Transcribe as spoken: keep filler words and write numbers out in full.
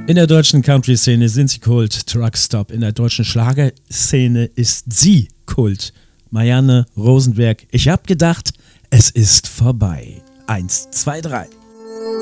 In der deutschen Country-Szene sind sie Kult. Truckstop. In der deutschen Schlagerszene ist sie Kult. Marianne Rosenberg. Ich hab gedacht, es ist vorbei. Eins, zwei, drei.